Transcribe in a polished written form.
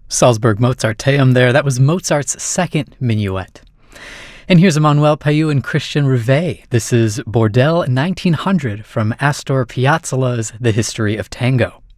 Salzburg Mozarteum there. That was Mozart's second minuet. And here's Emmanuel Payou and Christian Rivet. This is Bordel 1900 from Astor Piazzolla's The History of Tango.